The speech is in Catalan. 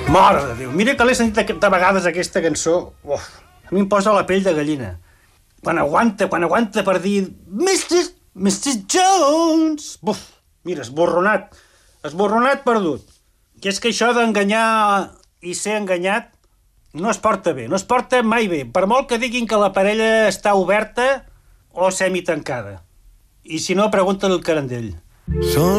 Mare de Déu, mira que l'he sentit de vegades aquesta cançó. Uf, a mi em posa la pell de gallina. Quan aguanta per dir Mr. Jones. Buf, mira, esborronat perdut. Que és que això d'enganyar i ser enganyat no es porta bé, no es porta mai bé, per molt que diguin que la parella està oberta o semitancada. I si no, pregunta-li al Carandell.